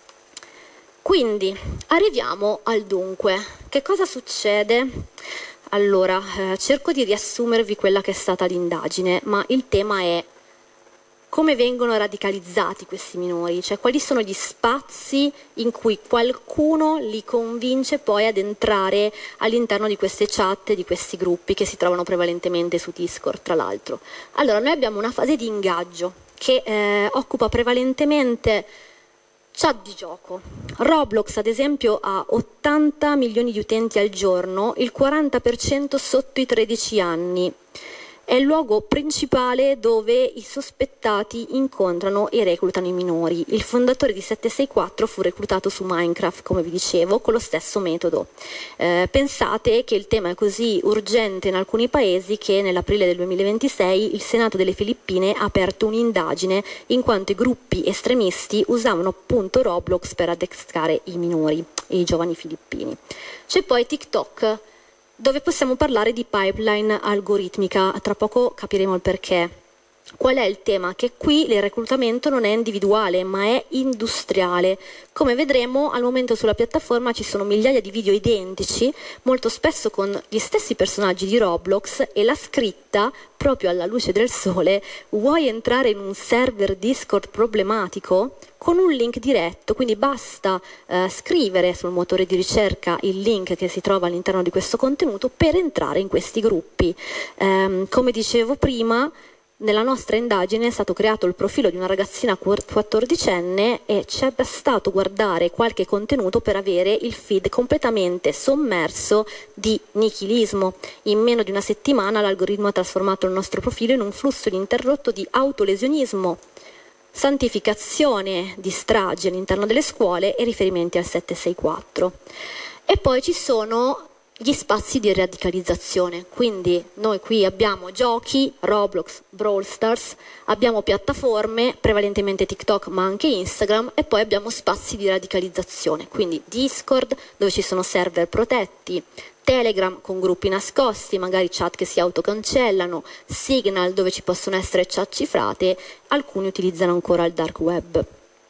Quindi arriviamo al dunque. Che cosa succede? Allora, eh, cerco di riassumervi quella che è stata l'indagine, ma il tema è come vengono radicalizzati questi minori, cioè quali sono gli spazi in cui qualcuno li convince poi ad entrare all'interno di queste chat, di questi gruppi che si trovano prevalentemente su Discord, tra l'altro. Allora, noi abbiamo una fase di ingaggio che eh, occupa prevalentemente Chat di gioco. Roblox ad esempio ha ottanta milioni di utenti al giorno, il quaranta per cento sotto i tredici anni. È il luogo principale dove i sospettati incontrano e reclutano i minori. Il fondatore di sette sei quattro fu reclutato su Minecraft, come vi dicevo, con lo stesso metodo. Eh, pensate che il tema è così urgente in alcuni paesi che nell'aprile del duemilaventisei il Senato delle Filippine ha aperto un'indagine in quanto i gruppi estremisti usavano appunto Roblox per addestrare i minori e i giovani filippini. C'è poi TikTok, dove possiamo parlare di pipeline algoritmica, tra poco capiremo il perché. Qual è il tema? Che qui il reclutamento non è individuale, ma è industriale. Come vedremo, al momento sulla piattaforma ci sono migliaia di video identici, molto spesso con gli stessi personaggi di Roblox, e la scritta, proprio alla luce del sole: vuoi entrare in un server Discord problematico? Con un link diretto, quindi basta eh, scrivere sul motore di ricerca il link che si trova all'interno di questo contenuto per entrare in questi gruppi. Ehm, come dicevo prima, nella nostra indagine è stato creato il profilo di una ragazzina quattordicenne e ci è bastato guardare qualche contenuto per avere il feed completamente sommerso di nichilismo. In meno di una settimana l'algoritmo ha trasformato il nostro profilo in un flusso ininterrotto di autolesionismo, santificazione di stragi all'interno delle scuole e riferimenti al sette sei quattro. E poi ci sono gli spazi di radicalizzazione, quindi noi qui abbiamo giochi, Roblox, Brawl Stars, abbiamo piattaforme, prevalentemente TikTok ma anche Instagram, e poi abbiamo spazi di radicalizzazione, quindi Discord dove ci sono server protetti, Telegram con gruppi nascosti, magari chat che si autocancellano, Signal dove ci possono essere chat cifrate, alcuni utilizzano ancora il dark web.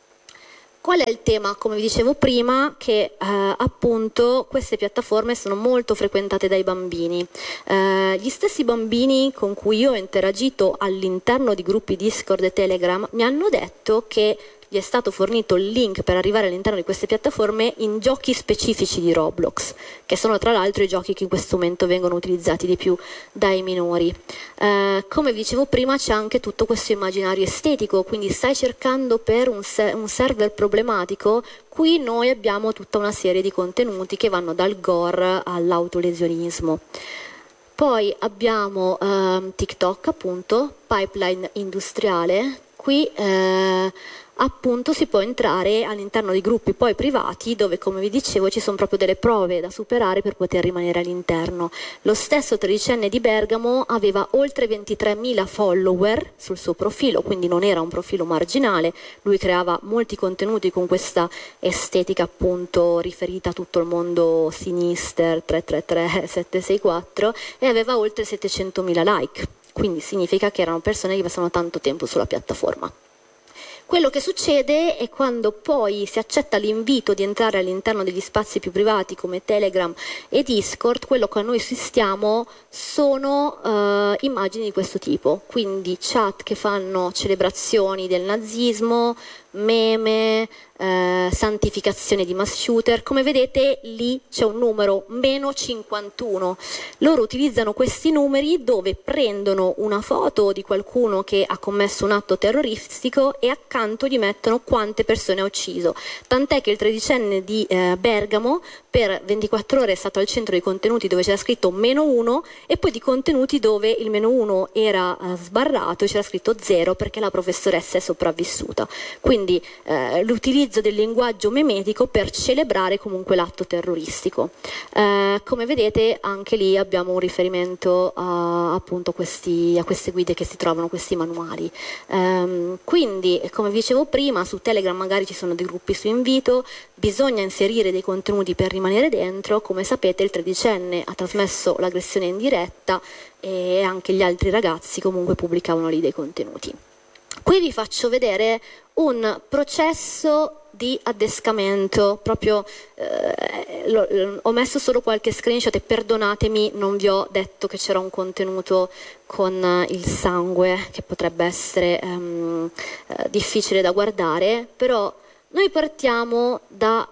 Qual è il tema? Come vi dicevo prima, che eh, appunto queste piattaforme sono molto frequentate dai bambini. Eh, gli stessi bambini con cui io ho interagito all'interno di gruppi Discord e Telegram mi hanno detto che gli è stato fornito il link per arrivare all'interno di queste piattaforme in giochi specifici di Roblox, che sono tra l'altro i giochi che in questo momento vengono utilizzati di più dai minori. Eh, come vi dicevo prima, c'è anche tutto questo immaginario estetico, quindi stai cercando per un, se- un server problematico, qui noi abbiamo tutta una serie di contenuti che vanno dal gore all'autolesionismo. Poi abbiamo eh, TikTok, appunto, pipeline industriale, qui eh, appunto si può entrare all'interno di gruppi poi privati dove, come vi dicevo, ci sono proprio delle prove da superare per poter rimanere all'interno. Lo stesso tredicenne di Bergamo aveva oltre ventitremila follower sul suo profilo, quindi non era un profilo marginale, lui creava molti contenuti con questa estetica appunto riferita a tutto il mondo sinister tre tre tre sette sei quattro, e aveva oltre settecentomila like, quindi significa che erano persone che passano tanto tempo sulla piattaforma. Quello che succede è quando poi si accetta l'invito di entrare all'interno degli spazi più privati come Telegram e Discord, quello che a noi assistiamo sono uh, immagini di questo tipo, quindi chat che fanno celebrazioni del nazismo, meme, eh, santificazione di mass shooter. Come vedete lì c'è un numero, meno cinquantuno. Loro utilizzano questi numeri dove prendono una foto di qualcuno che ha commesso un atto terroristico e accanto gli mettono quante persone ha ucciso. Tant'è che il tredicenne di eh, Bergamo per ventiquattro ore è stato al centro dei contenuti dove c'era scritto meno uno e poi di contenuti dove il meno uno era eh, sbarrato e c'era scritto zero perché la professoressa è sopravvissuta. Quindi Quindi eh, l'utilizzo del linguaggio memetico per celebrare comunque l'atto terroristico. Eh, come vedete anche lì abbiamo un riferimento a, appunto questi, a queste guide che si trovano, questi manuali. Eh, quindi, come vi dicevo prima, su Telegram magari ci sono dei gruppi su invito, bisogna inserire dei contenuti per rimanere dentro. Come sapete il tredicenne ha trasmesso l'aggressione in diretta e anche gli altri ragazzi comunque pubblicavano lì dei contenuti. Qui vi faccio vedere un processo di addescamento, proprio eh, lo, ho messo solo qualche screenshot e perdonatemi, non vi ho detto che c'era un contenuto con il sangue che potrebbe essere ehm, eh, difficile da guardare, però noi partiamo da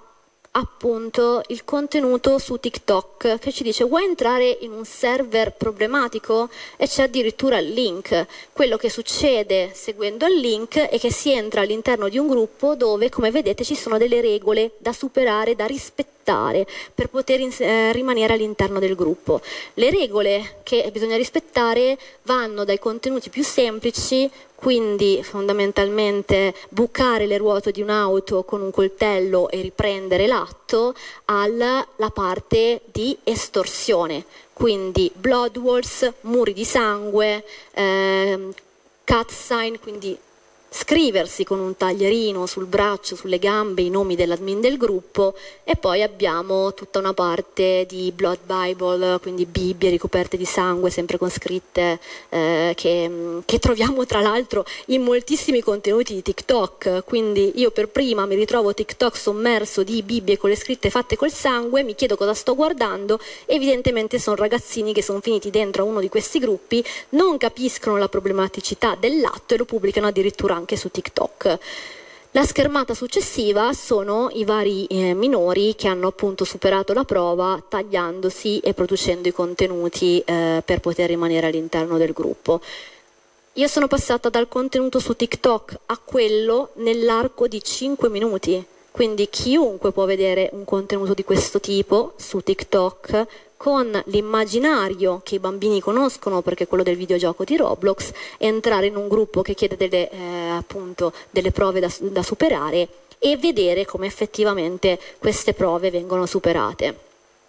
appunto il contenuto su TikTok che ci dice: vuoi entrare in un server problematico? E c'è addirittura il link. Quello che succede seguendo il link è che si entra all'interno di un gruppo dove, come vedete, ci sono delle regole da superare, da rispettare per poter eh, rimanere all'interno del gruppo. Le regole che bisogna rispettare vanno dai contenuti più semplici, quindi fondamentalmente bucare le ruote di un'auto con un coltello e riprendere l'atto, alla la parte di estorsione, quindi blood wars, muri di sangue, eh, cut sign, quindi scriversi con un taglierino sul braccio, sulle gambe, i nomi dell'admin del gruppo. E poi abbiamo tutta una parte di blood bible, quindi Bibbie ricoperte di sangue, sempre con scritte eh, che, che troviamo tra l'altro in moltissimi contenuti di TikTok. Quindi io per prima mi ritrovo TikTok sommerso di Bibbie con le scritte fatte col sangue, mi chiedo cosa sto guardando. Evidentemente sono ragazzini che sono finiti dentro a uno di questi gruppi, non capiscono la problematicità dell'atto e lo pubblicano addirittura anche su TikTok. La schermata successiva sono i vari eh, minori che hanno appunto superato la prova tagliandosi e producendo i contenuti eh, per poter rimanere all'interno del gruppo. Io sono passata dal contenuto su TikTok a quello nell'arco di cinque minuti, quindi chiunque può vedere un contenuto di questo tipo su TikTok con l'immaginario che i bambini conoscono, perché è quello del videogioco di Roblox, entrare in un gruppo che chiede delle, eh, appunto, delle prove da, da superare e vedere come effettivamente queste prove vengono superate.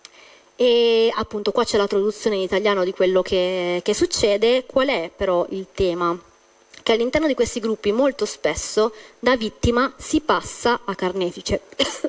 E appunto qua c'è la traduzione in italiano di quello che, che succede. Qual è però il tema? Che all'interno di questi gruppi molto spesso da vittima si passa a carnefice.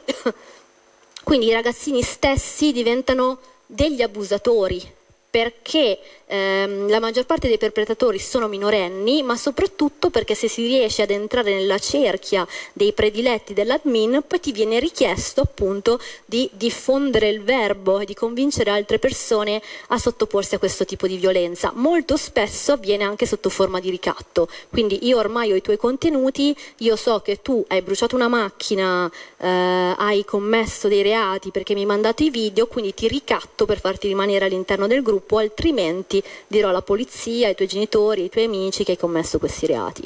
Quindi i ragazzini stessi diventano degli abusatori, perché ehm, la maggior parte dei perpetratori sono minorenni, ma soprattutto perché se si riesce ad entrare nella cerchia dei prediletti dell'admin, poi ti viene richiesto appunto di diffondere il verbo e di convincere altre persone a sottoporsi a questo tipo di violenza. Molto spesso avviene anche sotto forma di ricatto, quindi io ormai ho i tuoi contenuti, io so che tu hai bruciato una macchina, eh, hai commesso dei reati perché mi hai mandato i video, quindi ti ricatto per farti rimanere all'interno del gruppo, altrimenti dirò alla polizia, ai tuoi genitori, ai tuoi amici che hai commesso questi reati.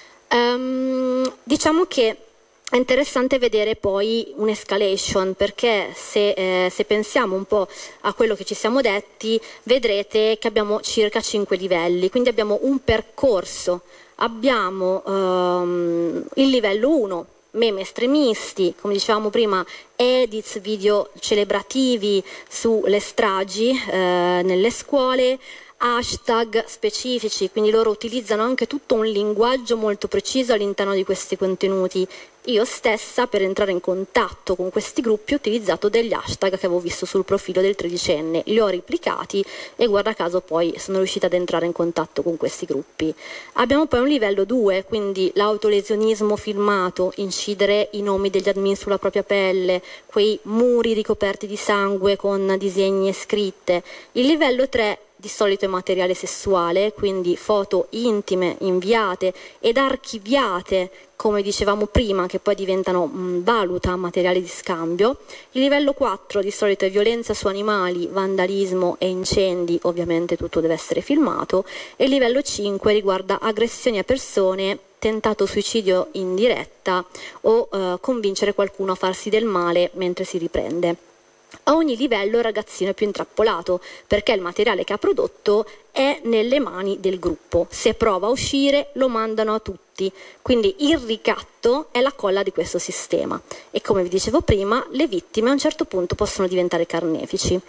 Um, diciamo che è interessante vedere poi un'escalation, perché se, eh, se pensiamo un po' a quello che ci siamo detti, vedrete che abbiamo circa cinque livelli, quindi abbiamo un percorso. Abbiamo um, il livello uno, meme estremisti, come dicevamo prima, edits, video celebrativi sulle stragi eh, nelle scuole, hashtag specifici, quindi loro utilizzano anche tutto un linguaggio molto preciso all'interno di questi contenuti. Io stessa, per entrare in contatto con questi gruppi, ho utilizzato degli hashtag che avevo visto sul profilo del tredicenne, li ho replicati e guarda caso poi sono riuscita ad entrare in contatto con questi gruppi. Abbiamo poi un livello due, quindi l'autolesionismo filmato, incidere i nomi degli admin sulla propria pelle, quei muri ricoperti di sangue con disegni e scritte. Il livello tre di solito è materiale sessuale, quindi foto intime inviate ed archiviate, come dicevamo prima, che poi diventano mh, valuta, materiale di scambio. Il livello quattro di solito è violenza su animali, vandalismo e incendi, ovviamente tutto deve essere filmato. E il livello cinque riguarda aggressioni a persone, tentato suicidio in diretta o eh, convincere qualcuno a farsi del male mentre si riprende. A ogni livello il ragazzino è più intrappolato, perché il materiale che ha prodotto è nelle mani del gruppo. Se prova a uscire lo mandano a tutti, quindi il ricatto è la colla di questo sistema. E come vi dicevo prima, le vittime a un certo punto possono diventare carnefici.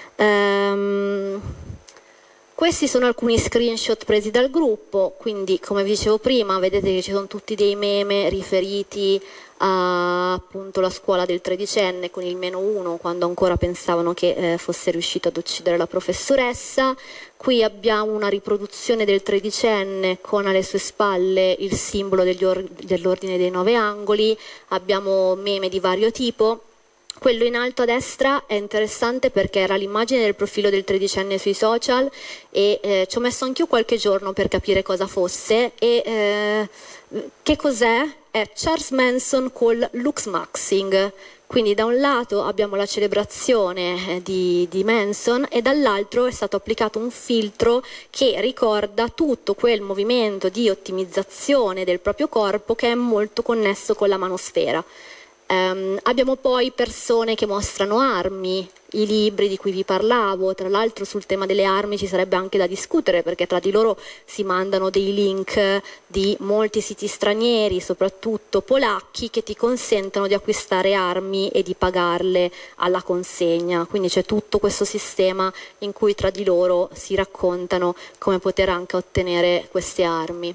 Ehm... Questi sono alcuni screenshot presi dal gruppo, quindi come vi dicevo prima vedete che ci sono tutti dei meme riferiti a appunto la scuola del tredicenne con il meno uno, quando ancora pensavano che eh, fosse riuscito ad uccidere la professoressa. Qui abbiamo una riproduzione del tredicenne con alle sue spalle il simbolo degli or- dell'ordine dei nove angoli, abbiamo meme di vario tipo. Quello in alto a destra è interessante perché era l'immagine del profilo del tredicenne sui social e eh, ci ho messo anch'io qualche giorno per capire cosa fosse e eh, che cos'è? È Charles Manson col Luxmaxing, Quindi da un lato abbiamo la celebrazione di, di Manson e dall'altro è stato applicato un filtro che ricorda tutto quel movimento di ottimizzazione del proprio corpo che è molto connesso con la manosfera. Um, abbiamo poi persone che mostrano armi, i libri di cui vi parlavo. Tra l'altro sul tema delle armi ci sarebbe anche da discutere, perché tra di loro si mandano dei link di molti siti stranieri, soprattutto polacchi, che ti consentono di acquistare armi e di pagarle alla consegna. Quindi c'è tutto questo sistema in cui tra di loro si raccontano come poter anche ottenere queste armi.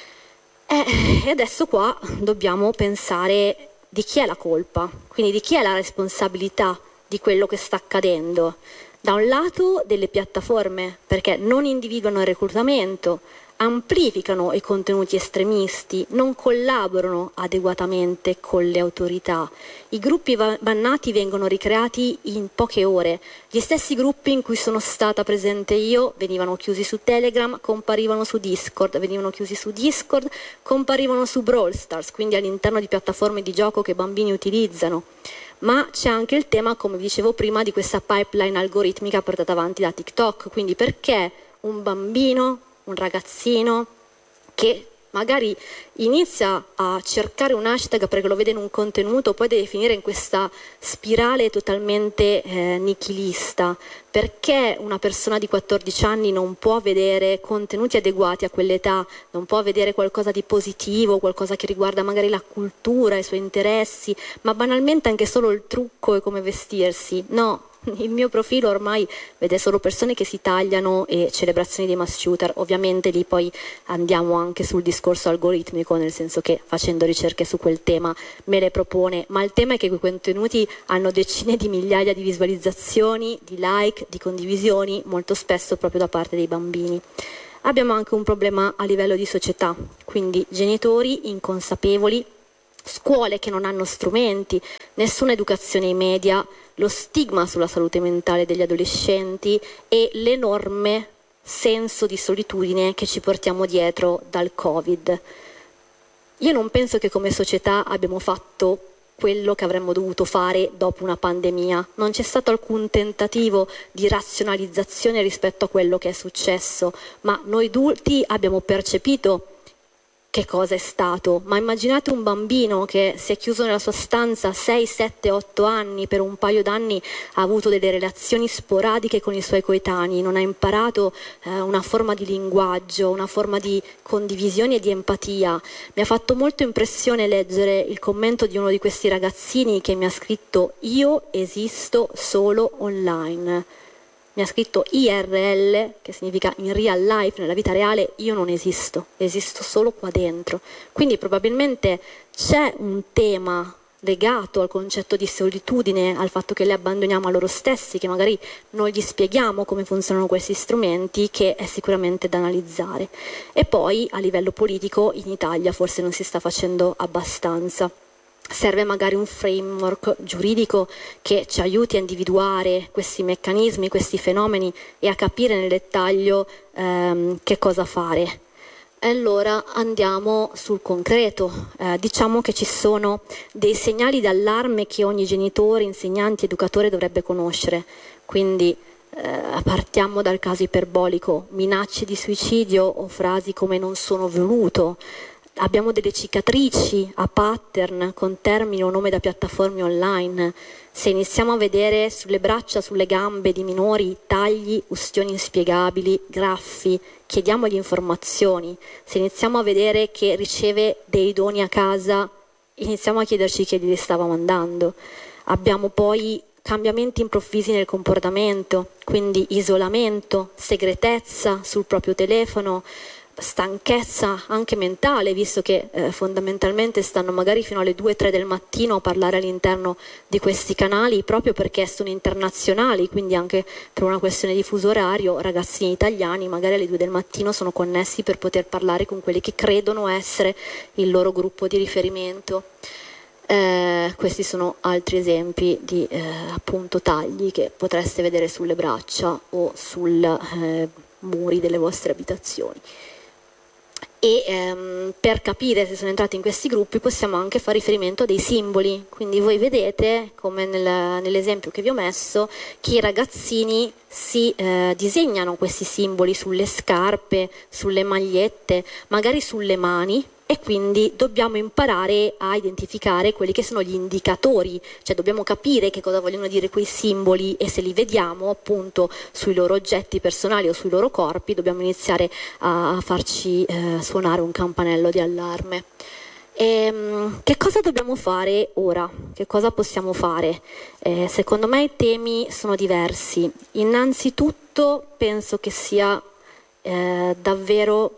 E adesso qua dobbiamo pensare di chi è la colpa, quindi di chi è la responsabilità di quello che sta accadendo. Da un lato delle piattaforme, perché non individuano il reclutamento, amplificano i contenuti estremisti, non collaborano adeguatamente con le autorità. I gruppi bannati vengono ricreati in poche ore. Gli stessi gruppi in cui sono stata presente io venivano chiusi su Telegram, comparivano su Discord, venivano chiusi su Discord, comparivano su Brawl Stars, quindi all'interno di piattaforme di gioco che i bambini utilizzano. Ma c'è anche il tema, come dicevo prima, di questa pipeline algoritmica portata avanti da TikTok. Quindi perché un bambino, un ragazzino che magari inizia a cercare un hashtag perché lo vede in un contenuto, poi deve finire in questa spirale totalmente eh, nichilista? Perché una persona di quattordici anni non può vedere contenuti adeguati a quell'età, non può vedere qualcosa di positivo, qualcosa che riguarda magari la cultura, i suoi interessi, ma banalmente anche solo il trucco e come vestirsi? No. Il mio profilo ormai vede solo persone che si tagliano e celebrazioni dei mass shooter. Ovviamente lì poi andiamo anche sul discorso algoritmico, nel senso che facendo ricerche su quel tema me le propone, ma il tema è che quei contenuti hanno decine di migliaia di visualizzazioni, di like, di condivisioni, molto spesso proprio da parte dei bambini. Abbiamo anche un problema a livello di società, quindi genitori inconsapevoli, scuole che non hanno strumenti, nessuna educazione ai media, lo stigma sulla salute mentale degli adolescenti e l'enorme senso di solitudine che ci portiamo dietro dal Covid. Io non penso che come società abbiamo fatto quello che avremmo dovuto fare dopo una pandemia. Non c'è stato alcun tentativo di razionalizzazione rispetto a quello che è successo, ma noi adulti abbiamo percepito che cosa è stato. Ma immaginate un bambino che si è chiuso nella sua stanza sei, sette, otto anni, per un paio d'anni ha avuto delle relazioni sporadiche con i suoi coetanei, non ha imparato eh, una forma di linguaggio, una forma di condivisione e di empatia. Mi ha fatto molto impressione leggere il commento di uno di questi ragazzini che mi ha scritto: io esisto solo online. Mi ha scritto I R L, che significa in real life, nella vita reale. Io non esisto, esisto solo qua dentro. Quindi probabilmente c'è un tema legato al concetto di solitudine, al fatto che li abbandoniamo a loro stessi, che magari non gli spieghiamo come funzionano questi strumenti, che è sicuramente da analizzare. E poi a livello politico in Italia forse non si sta facendo abbastanza. Serve magari un framework giuridico che ci aiuti a individuare questi meccanismi, questi fenomeni e a capire nel dettaglio ehm, che cosa fare. E allora andiamo sul concreto. Eh, diciamo che ci sono dei segnali d'allarme che ogni genitore, insegnante, educatore dovrebbe conoscere. Quindi eh, partiamo dal caso iperbolico: minacce di suicidio o frasi come non sono voluto. Abbiamo delle cicatrici a pattern con termine o nome da piattaforme online. Se iniziamo a vedere sulle braccia, sulle gambe di minori tagli, ustioni inspiegabili, graffi, chiediamogli informazioni. Se iniziamo a vedere che riceve dei doni a casa, iniziamo a chiederci chi li stava mandando. Abbiamo poi cambiamenti improvvisi nel comportamento, quindi isolamento, segretezza sul proprio telefono, stanchezza anche mentale, visto che eh, fondamentalmente stanno magari fino alle due tre del mattino a parlare all'interno di questi canali, proprio perché sono internazionali, quindi anche per una questione di fuso orario ragazzini italiani magari alle due del mattino sono connessi per poter parlare con quelli che credono essere il loro gruppo di riferimento. Eh, questi sono altri esempi di eh, appunto tagli che potreste vedere sulle braccia o sui eh, muri delle vostre abitazioni. e ehm, per capire se sono entrati in questi gruppi possiamo anche fare riferimento a dei simboli. Quindi voi vedete, come nel, nell'esempio che vi ho messo, che i ragazzini si eh, disegnano questi simboli sulle scarpe, sulle magliette, magari sulle mani, e quindi dobbiamo imparare a identificare quelli che sono gli indicatori, cioè dobbiamo capire che cosa vogliono dire quei simboli, e se li vediamo appunto sui loro oggetti personali o sui loro corpi dobbiamo iniziare a farci eh, suonare un campanello di allarme. E, che cosa dobbiamo fare ora? Che cosa possiamo fare? Eh, secondo me i temi sono diversi. Innanzitutto penso che sia eh, davvero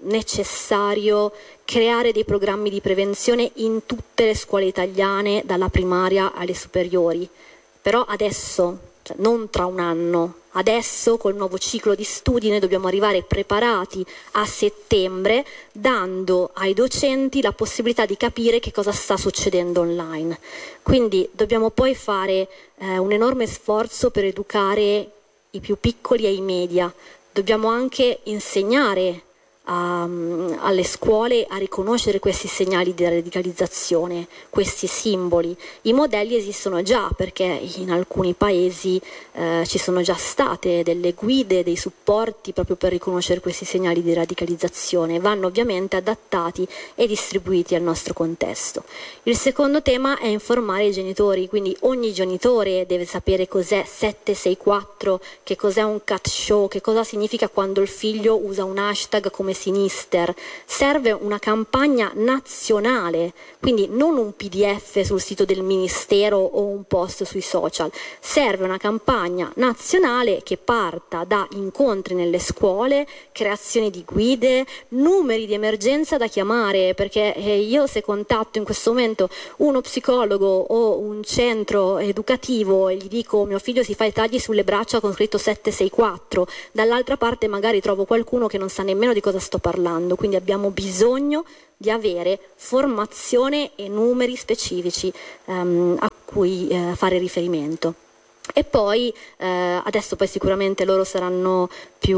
necessario creare dei programmi di prevenzione in tutte le scuole italiane, dalla primaria alle superiori. Però adesso, cioè non tra un anno, adesso col nuovo ciclo di studi noi dobbiamo arrivare preparati a settembre, dando ai docenti la possibilità di capire che cosa sta succedendo online. Quindi dobbiamo poi fare eh, un enorme sforzo per educare i più piccoli e i media. Dobbiamo anche insegnare A, alle scuole a riconoscere questi segnali di radicalizzazione, questi simboli. I modelli esistono già, perché in alcuni paesi eh, ci sono già state delle guide, dei supporti proprio per riconoscere questi segnali di radicalizzazione. Vanno ovviamente adattati e distribuiti al nostro contesto. Il secondo tema è informare i genitori, quindi ogni genitore deve sapere cos'è sette sei quattro, che cos'è un cat show, che cosa significa quando il figlio usa un hashtag come Sinister. Serve una campagna nazionale, quindi non un P D F sul sito del Ministero o un post sui social. Serve una campagna nazionale che parta da incontri nelle scuole, creazione di guide, numeri di emergenza da chiamare, perché io se contatto in questo momento uno psicologo o un centro educativo e gli dico mio figlio si fa i tagli sulle braccia con scritto sette sei quattro, dall'altra parte magari trovo qualcuno che non sa nemmeno di cosa sto parlando. Quindi abbiamo bisogno di avere formazione e numeri specifici um, a cui eh, fare riferimento. E poi eh, adesso poi sicuramente loro saranno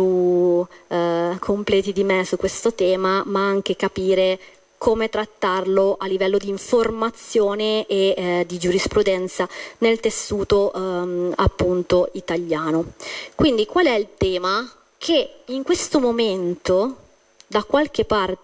più eh, completi di me su questo tema, ma anche capire come trattarlo a livello di informazione e eh, di giurisprudenza nel tessuto ehm, appunto italiano. Quindi qual è il tema? Che in questo momento da qualche parte